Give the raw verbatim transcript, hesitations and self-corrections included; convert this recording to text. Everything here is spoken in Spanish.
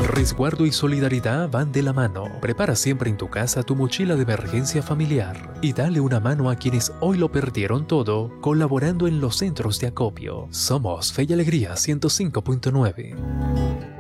Resguardo y solidaridad van de la mano. Prepara siempre en tu casa tu mochila de emergencia familiar y dale una mano a quienes hoy lo perdieron todo colaborando en los centros de acopio. Somos Fe y Alegría ciento cinco punto nueve.